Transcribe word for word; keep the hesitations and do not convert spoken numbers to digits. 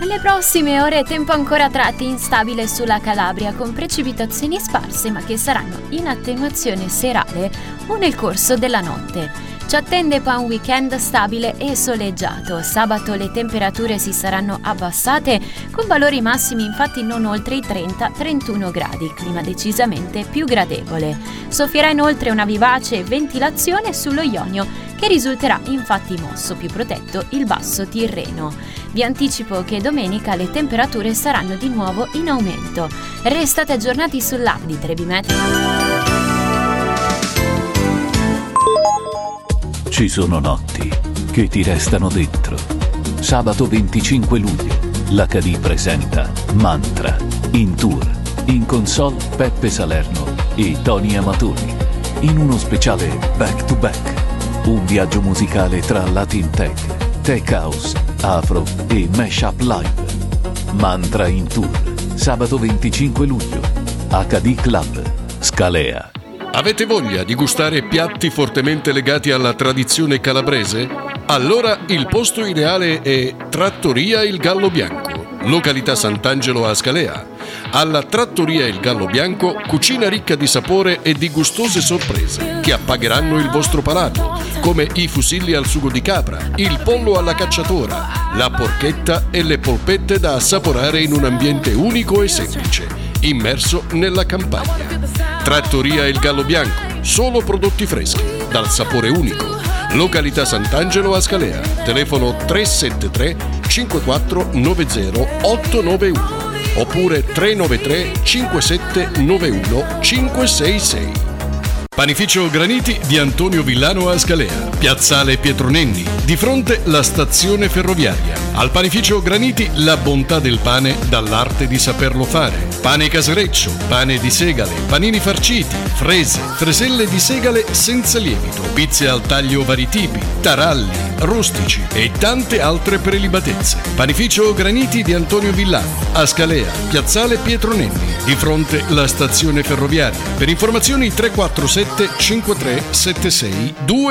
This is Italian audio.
Alle prossime ore tempo ancora a tratti instabile sulla Calabria, con precipitazioni sparse ma che saranno in attenuazione serale o nel corso della notte. Ci attende poi un weekend stabile e soleggiato. Sabato le temperature si saranno abbassate, con valori massimi infatti non oltre i trenta trentuno gradi, clima decisamente più gradevole. Soffierà inoltre una vivace ventilazione sullo Ionio, che risulterà infatti mosso, più protetto il basso Tirreno. Vi anticipo che domenica le temperature saranno di nuovo in aumento. Restate aggiornati sull'app di Trebimet. Ci sono notti che ti restano dentro. Sabato venticinque luglio, l'H D presenta Mantra in tour. In console Peppe Salerno e Tony Amatori. In uno speciale back to back. Un viaggio musicale tra Latin Tech, Tech House, Afro e Mashup Live. Mantra in tour. Sabato venticinque luglio. H D Club, Scalea. Avete voglia di gustare piatti fortemente legati alla tradizione calabrese? Allora il posto ideale è Trattoria Il Gallo Bianco, località Sant'Angelo a Scalea. Alla Trattoria Il Gallo Bianco, cucina ricca di sapore e di gustose sorprese che appagheranno il vostro palato, come i fusilli al sugo di capra, il pollo alla cacciatora, la porchetta e le polpette da assaporare in un ambiente unico e semplice, immerso nella campagna. Trattoria Il Gallo Bianco, solo prodotti freschi, dal sapore unico. Località Sant'Angelo a Scalea, telefono tre sette tre cinque quattro nove zero otto nove uno oppure tre nove tre cinque sette nove uno cinque sei sei. Panificio Graniti di Antonio Villano a Scalea, piazzale Pietro Nenni, di fronte la stazione ferroviaria. Al panificio Graniti la bontà del pane dall'arte di saperlo fare. Pane casereccio, pane di segale, panini farciti, frese, freselle di segale senza lievito, pizze al taglio vari tipi, taralli, rustici e tante altre prelibatezze. Panificio Graniti di Antonio Villano a Scalea, piazzale Pietro Nenni, di fronte la stazione ferroviaria. Per informazioni tre quattro sette cinque tre sette sei due